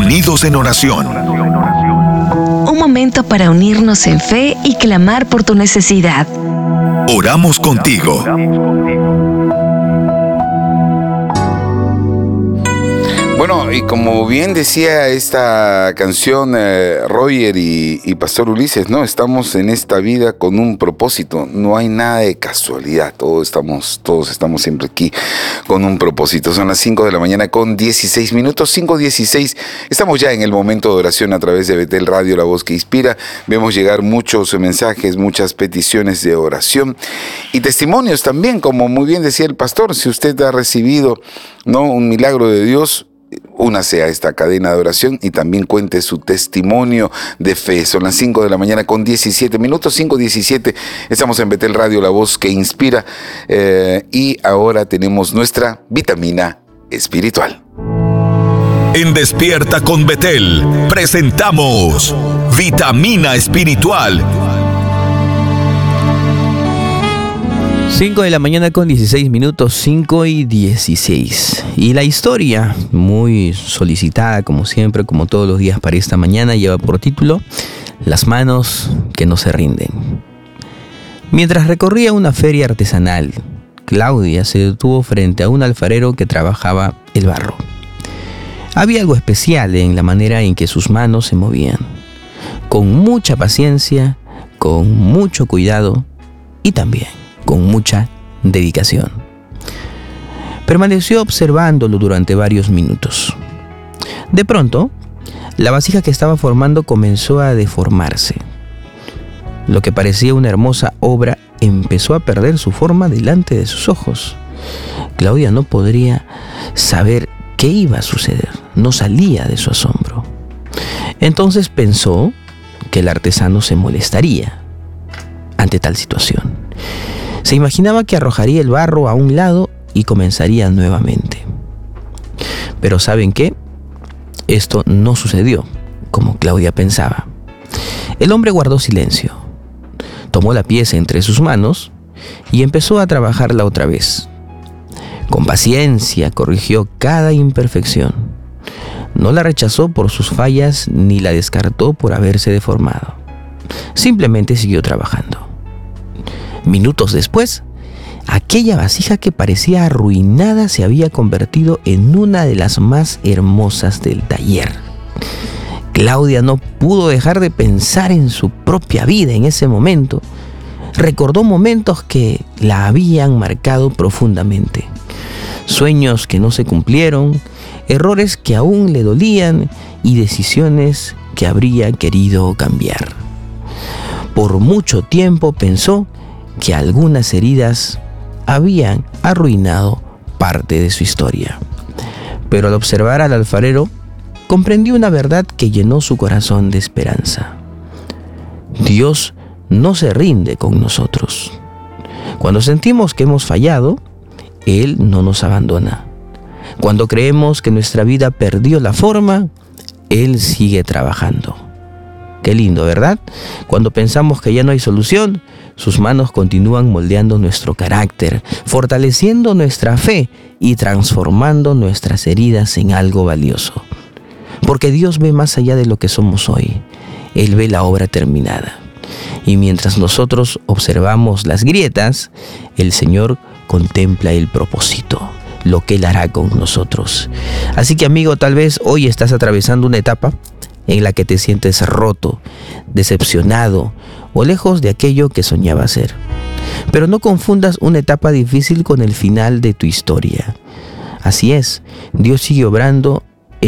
Unidos en oración. Un momento para unirnos en fe y clamar por tu necesidad. Oramos contigo. Bueno, y como bien decía esta canción, Roger y Pastor Ulises, ¿no? Estamos en esta vida con un propósito. No hay nada de casualidad. Todos estamos siempre aquí con un propósito. Son las 5 de la mañana con 16 minutos, 5:16. Estamos ya en el momento de oración a través de Betel Radio, la voz que inspira. Vemos llegar muchos mensajes, muchas peticiones de oración y testimonios también, como muy bien decía el pastor. Si usted ha recibido, ¿no?, un milagro de Dios, únase a esta cadena de oración y también cuente su testimonio de fe. Son las 5 de la mañana con 17 minutos, 5:17. Estamos en Betel Radio, la voz que inspira. Y ahora tenemos nuestra vitamina espiritual. En Despierta con Betel presentamos Vitamina Espiritual. 5 de la mañana con 16 minutos, 5:16. Y la historia, muy solicitada como siempre, como todos los días para esta mañana, lleva por título Las manos que no se rinden. Mientras recorría una feria artesanal, Claudia se detuvo frente a un alfarero que trabajaba el barro. Había algo especial en la manera en que sus manos se movían, con mucha paciencia, con mucho cuidado y también con mucha dedicación. Permaneció observándolo durante varios minutos. De pronto, la vasija que estaba formando comenzó a deformarse. Lo que parecía una hermosa obra empezó a perder su forma delante de sus ojos. Claudia no podría saber qué iba a suceder. No salía de su asombro. Entonces pensó que el artesano se molestaría ante tal situación. Se imaginaba que arrojaría el barro a un lado y comenzaría nuevamente. Pero ¿saben qué? Esto no sucedió como Claudia pensaba. El hombre guardó silencio, tomó la pieza entre sus manos y empezó a trabajarla otra vez. Con paciencia corrigió cada imperfección. No la rechazó por sus fallas ni la descartó por haberse deformado. Simplemente siguió trabajando. Minutos después, aquella vasija que parecía arruinada se había convertido en una de las más hermosas del taller. Claudia no pudo dejar de pensar en su propia vida en ese momento. Recordó momentos que la habían marcado profundamente. Sueños que no se cumplieron, errores que aún le dolían y decisiones que habría querido cambiar. Por mucho tiempo pensó que algunas heridas habían arruinado parte de su historia. Pero al observar al alfarero, comprendió una verdad que llenó su corazón de esperanza. Dios no se rinde con nosotros. Cuando sentimos que hemos fallado, Él no nos abandona. Cuando creemos que nuestra vida perdió la forma, Él sigue trabajando. Qué lindo, ¿verdad? Cuando pensamos que ya no hay solución, sus manos continúan moldeando nuestro carácter, fortaleciendo nuestra fe y transformando nuestras heridas en algo valioso. Porque Dios ve más allá de lo que somos hoy. Él ve la obra terminada. Y mientras nosotros observamos las grietas, el Señor contempla el propósito, lo que Él hará con nosotros. Así que, amigo, tal vez hoy estás atravesando una etapa en la que te sientes roto, decepcionado o lejos de aquello que soñabas ser. Pero no confundas una etapa difícil con el final de tu historia. Así es, Dios sigue obrando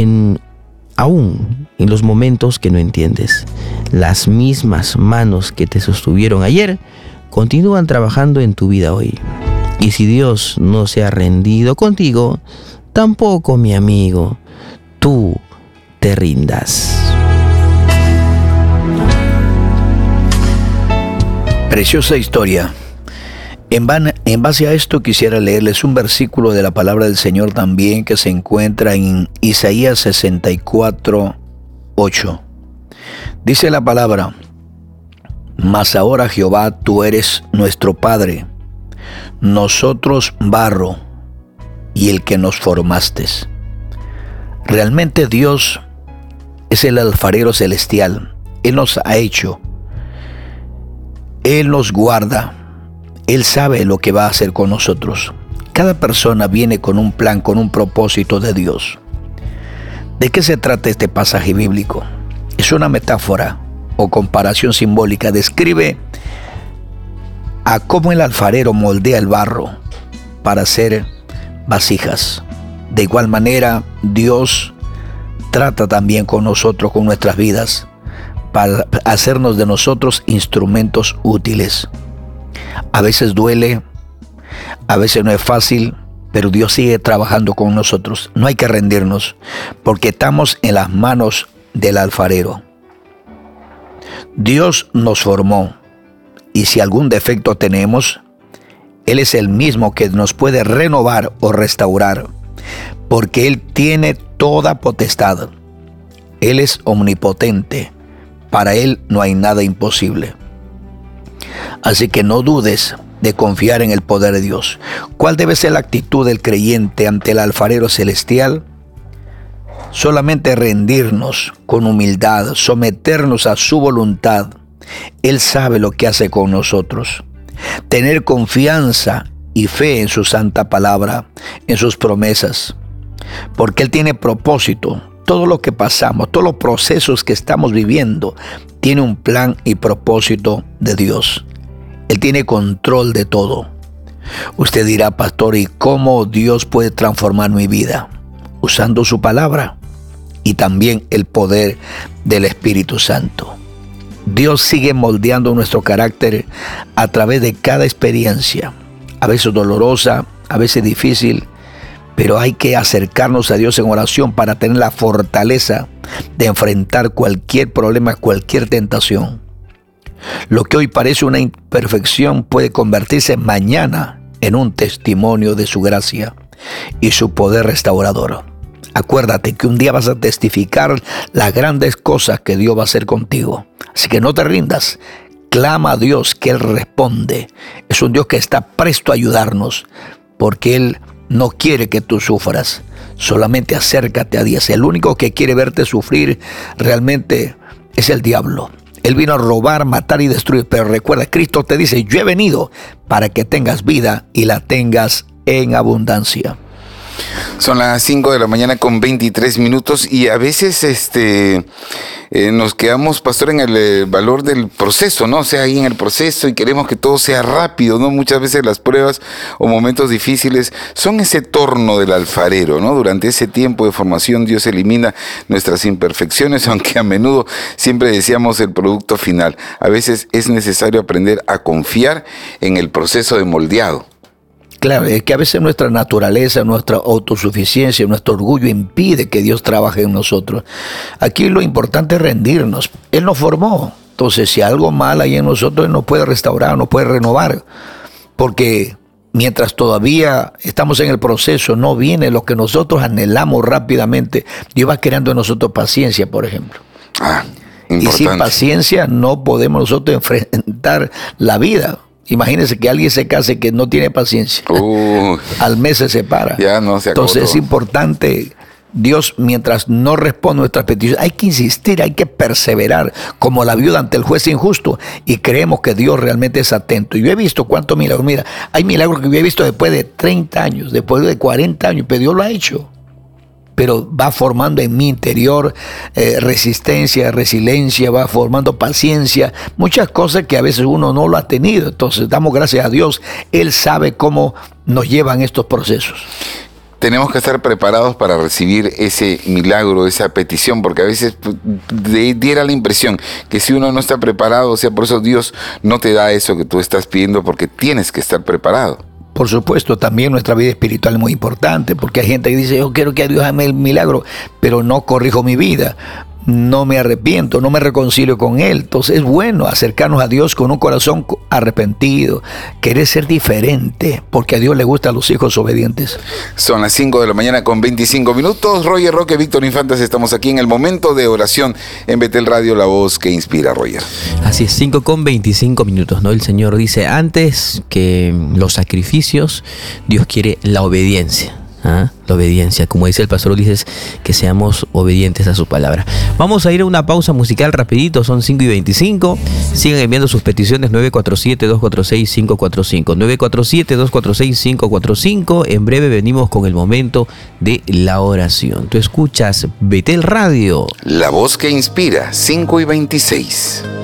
aún en los momentos que no entiendes. Las mismas manos que te sostuvieron ayer continúan trabajando en tu vida hoy. Y si Dios no se ha rendido contigo, tampoco, mi amigo, tú te rindas. Preciosa historia. En base a esto quisiera leerles un versículo de la palabra del Señor también que se encuentra en Isaías 64:8. Dice la palabra: Mas ahora, Jehová, tú eres nuestro Padre, nosotros barro y el que nos formaste. Realmente Dios es el alfarero celestial. Él nos ha hecho. Él nos guarda. Él sabe lo que va a hacer con nosotros. Cada persona viene con un plan, con un propósito de Dios. ¿De qué se trata este pasaje bíblico? Es una metáfora o comparación simbólica. Describe a cómo el alfarero moldea el barro para hacer vasijas. De igual manera, Dios trata también con nosotros, con nuestras vidas, para hacernos de nosotros instrumentos útiles. A veces duele, a veces no es fácil, pero Dios sigue trabajando con nosotros. No hay que rendirnos, porque estamos en las manos del alfarero. Dios nos formó, y si algún defecto tenemos, Él es el mismo que nos puede renovar o restaurar, porque Él tiene toda potestad. Él es omnipotente. Para Él no hay nada imposible. Así que no dudes de confiar en el poder de Dios. ¿Cuál debe ser la actitud del creyente ante el alfarero celestial? Solamente rendirnos con humildad, someternos a su voluntad. Él sabe lo que hace con nosotros. Tener confianza y fe en su santa palabra, en sus promesas. Porque Él tiene propósito. Todo lo que pasamos, todos los procesos que estamos viviendo, tiene un plan y propósito de Dios. Él tiene control de todo. Usted dirá, pastor, ¿y cómo Dios puede transformar mi vida? Usando su palabra y también el poder del Espíritu Santo. Dios sigue moldeando nuestro carácter a través de cada experiencia, a veces dolorosa, a veces difícil, pero hay que acercarnos a Dios en oración para tener la fortaleza de enfrentar cualquier problema, cualquier tentación. Lo que hoy parece una imperfección puede convertirse mañana en un testimonio de su gracia y su poder restaurador. Acuérdate que un día vas a testificar las grandes cosas que Dios va a hacer contigo. Así que no te rindas. Clama a Dios, que Él responde. Es un Dios que está presto a ayudarnos, porque Él no quiere que tú sufras. Solamente acércate a Dios. El único que quiere verte sufrir realmente es el diablo. Él vino a robar, matar y destruir. Pero recuerda, Cristo te dice, yo he venido para que tengas vida y la tengas en abundancia. Son las 5 de la mañana con 23 minutos y a veces nos quedamos, pastor, en el valor del proceso, ¿no? O sea, ahí en el proceso y queremos que todo sea rápido, ¿no? Muchas veces las pruebas o momentos difíciles son ese torno del alfarero, ¿no? Durante ese tiempo de formación Dios elimina nuestras imperfecciones, aunque a menudo siempre deseamos el producto final. A veces es necesario aprender a confiar en el proceso de moldeado. Claro, es que a veces nuestra naturaleza, nuestra autosuficiencia, nuestro orgullo impide que Dios trabaje en nosotros. Aquí lo importante es rendirnos. Él nos formó. Entonces, si algo mal hay en nosotros, Él nos puede restaurar, nos puede renovar. Porque mientras todavía estamos en el proceso, no viene lo que nosotros anhelamos rápidamente. Dios va creando en nosotros paciencia, por ejemplo. Y sin paciencia no podemos nosotros enfrentar la vida. Imagínense que alguien se case que no tiene paciencia. Al mes se separa. Ya no se acabó. Entonces es importante, Dios, mientras no responde nuestras peticiones, hay que insistir, hay que perseverar, como la viuda ante el juez injusto, y creemos que Dios realmente es atento. Y yo he visto cuántos milagros. Mira, hay milagros que yo he visto después de 30 años, después de 40 años, pero Dios lo ha hecho. Pero va formando en mi interior resistencia, resiliencia, va formando paciencia, muchas cosas que a veces uno no lo ha tenido. Entonces damos gracias a Dios, Él sabe cómo nos llevan estos procesos. Tenemos que estar preparados para recibir ese milagro, esa petición, porque a veces diera la impresión que si uno no está preparado, o sea, por eso Dios no te da eso que tú estás pidiendo, porque tienes que estar preparado. Por supuesto, también nuestra vida espiritual es muy importante, porque hay gente que dice, yo quiero que Dios haga el milagro, pero no corrijo mi vida, no me arrepiento, no me reconcilio con Él. Entonces es bueno acercarnos a Dios con un corazón arrepentido, querer ser diferente, porque a Dios le gustan los hijos obedientes. Son las 5 de la mañana con 25 minutos. Roger Roque, Víctor Infantes, estamos aquí en el momento de oración en Betel Radio, la voz que inspira, Roger. Así es, 5 con 25 minutos, ¿no? El Señor dice, antes que los sacrificios, Dios quiere la obediencia. La obediencia, como dice el pastor Ulises, que seamos obedientes a su palabra. Vamos a ir a una pausa musical rapidito, son 5:25. Sigan enviando sus peticiones 947-246-545. 947-246-545. En breve venimos con el momento de la oración. Tú escuchas Betel Radio, la voz que inspira, 5:26.